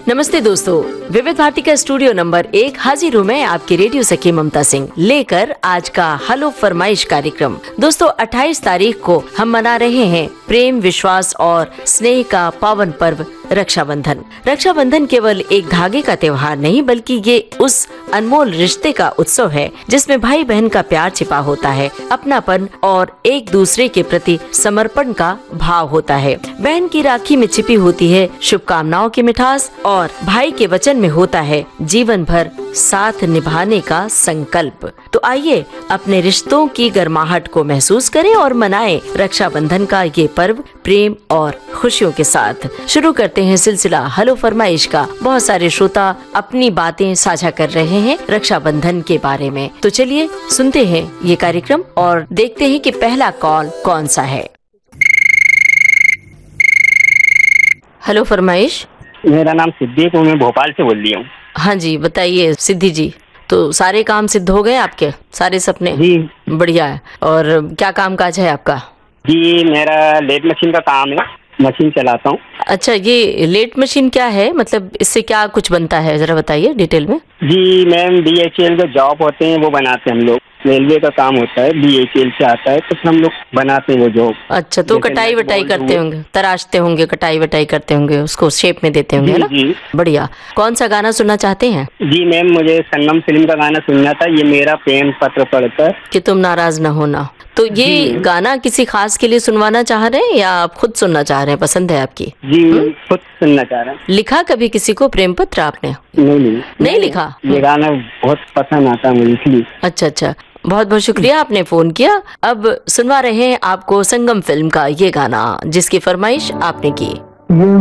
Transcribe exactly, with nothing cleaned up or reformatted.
नमस्ते दोस्तों, विविध भारती का स्टूडियो नंबर एक हाजिर हूँ मैं आपकी रेडियो सखी ममता सिंह लेकर आज का हलो फरमाइश कार्यक्रम। दोस्तों अट्ठाईस तारीख को हम मना रहे हैं प्रेम, विश्वास और स्नेह का पावन पर्व रक्षाबंधन। रक्षाबंधन केवल एक धागे का त्योहार नहीं बल्कि ये उस अनमोल रिश्ते का उत्सव है जिसमें भाई बहन का प्यार छिपा होता है, अपनापन और एक दूसरे के प्रति समर्पण का भाव होता है। बहन की राखी में छिपी होती है शुभकामनाओं की मिठास और भाई के वचन में होता है जीवन भर साथ निभाने का संकल्प। तो आइए अपने रिश्तों की गर्माहट को महसूस करें और मनाएं रक्षाबंधन का ये पर्व प्रेम और खुशियों के साथ। शुरू करते हैं सिलसिला हलो फरमाइश का। बहुत सारे श्रोता अपनी बातें साझा कर रहे हैं रक्षाबंधन के बारे में, तो चलिए सुनते हैं ये कार्यक्रम और देखते हैं कि पहला कॉल कौन सा है। हलो फरमाइश। मेरा नाम सिद्दीक हूँ, मैं भोपाल से बोल रही हूँ। हाँ जी बताइए सिद्धि जी, तो सारे काम सिद्ध हो गए आपके, सारे सपने? जी बढ़िया है। और क्या काम काज है आपका? जी मेरा लेट मशीन का काम है, मशीन चलाता हूँ। अच्छा, ये लेट मशीन क्या है, मतलब इससे क्या कुछ बनता है, जरा बताइए डिटेल में। जी मैम, डी एच एल के जॉब होते हैं वो बनाते हैं हम लोग। रेलवे का काम होता है, डी एच एल से आता है तो फिर हम लोग बनाते हैं वो जॉब। अच्छा, तो कटाई वटाई करते होंगे, तराशते होंगे, कटाई वटाई करते होंगे, उसको शेप में देते होंगे, है ना? जी बढ़िया। कौन सा गाना सुनना चाहते हैं? जी मैम, मुझे संगम फिल्म का गाना सुनना था, ये मेरा प्रेम पत्र पढ़कर कि तुम नाराज न होना। तो ये गाना किसी खास के लिए सुनवाना चाह रहे हैं या आप खुद सुनना चाह रहे हैं, पसंद है आपकी? जी मैं खुद सुनना चाह रहा हूँ। लिखा कभी किसी को प्रेम पत्र आपने? नहीं नहीं नहीं लिखा। ये गाना बहुत पसंद आता है मुझे इसलिए। अच्छा अच्छा, बहुत बहुत शुक्रिया आपने फोन किया। अब सुनवा रहे हैं आपको संगम फिल्म का ये गाना जिसकी फरमाइश आपने की।